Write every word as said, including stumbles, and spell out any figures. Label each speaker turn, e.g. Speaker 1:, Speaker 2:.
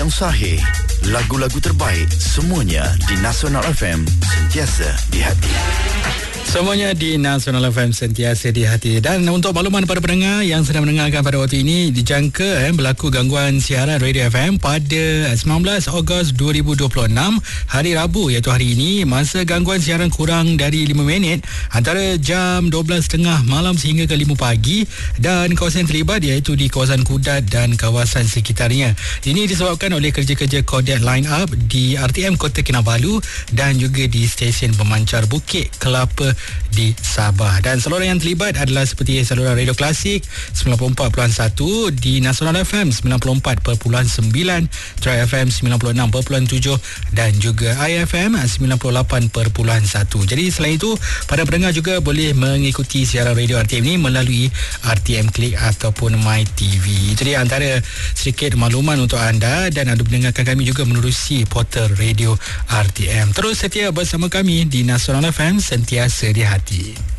Speaker 1: Sahih. Lagu-lagu terbaik semuanya di Nasional F M, sentiasa di hati.
Speaker 2: Semuanya di Nasional F M, sentiasa di hati. Dan untuk makluman para pendengar yang sedang mendengarkan pada waktu ini, dijangka eh, berlaku gangguan siaran Radio F M pada sembilan belas Ogos dua ribu dua puluh enam, hari Rabu iaitu hari ini. Masa gangguan siaran kurang dari lima minit antara jam dua belas tiga puluh malam sehingga ke lima pagi, dan kawasan terlibat iaitu di kawasan Kudat dan kawasan sekitarnya. Ini disebabkan oleh kerja-kerja kodet line up di R T M Kota Kinabalu dan juga di stesen pemancar Bukit Kelapa di Sabah. Dan saluran yang terlibat adalah seperti saluran radio klasik sembilan puluh empat perpuluhan satu, di Nasional F M sembilan puluh empat perpuluhan sembilan, Tri F M sembilan puluh enam perpuluhan tujuh dan juga I F M sembilan puluh lapan perpuluhan satu. Jadi selain itu, para pendengar juga boleh mengikuti siaran radio R T M ini melalui R T M Click ataupun My T V. Jadi antara sedikit makluman untuk anda, dan anda mendengarkan kami juga menerusi portal radio R T M. Terus setia bersama kami di Nasional F M, sentiasa di hati.